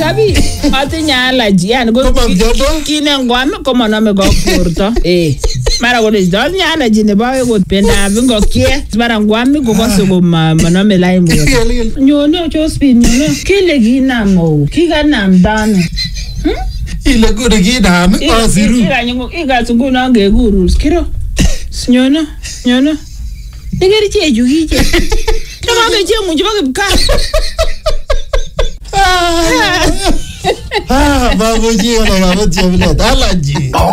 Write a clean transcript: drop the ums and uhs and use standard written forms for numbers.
Sabi atinye allergy yani kine ngwam komaname ko borto. Mara kole dal nya allergy ne ba ko penda ngokie. Mara ngwam ko kose ko maname lime. Nyono chospin nyono. Kile ginamo. Kiganam dan. Ile gure ginam asiru. Iga tungu na ngeguru. Kiro. Nyono. Nigeri cheju hije. Kama ngeje munju bakka. Babuji wala babuji wala allergy.